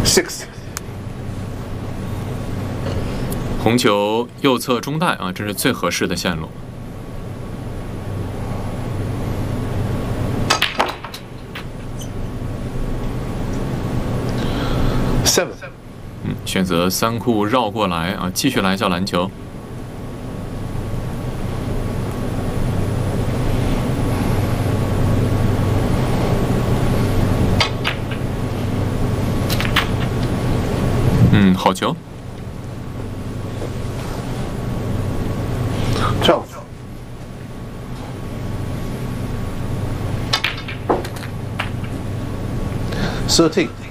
6。 红球右侧中带啊，这是最合适的线路。 7。 选择3库绕过来啊，继续来一下篮球。好球。 12。13。